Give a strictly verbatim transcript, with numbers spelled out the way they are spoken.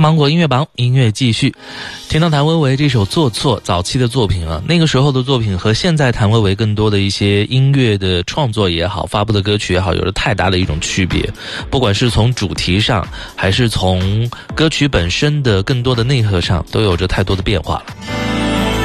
芒果音乐榜，音乐继续。听到谭维维这首《做错》早期的作品啊，那个时候的作品和现在谭维维更多的一些音乐的创作也好，发布的歌曲也好，有着太大的一种区别。不管是从主题上，还是从歌曲本身的更多的内核上，都有着太多的变化了。